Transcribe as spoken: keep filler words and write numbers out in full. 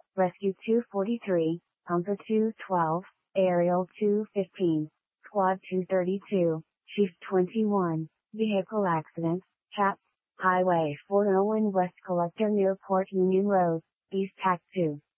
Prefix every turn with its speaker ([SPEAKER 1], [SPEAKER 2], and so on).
[SPEAKER 1] Rescue two forty-three, Pumper two twelve, Aerial two fifteen, Squad two thirty-two, Chief twenty-one, Vehicle Accident, Chap, Highway four oh one West Collector near Port Union Road, East Tac two.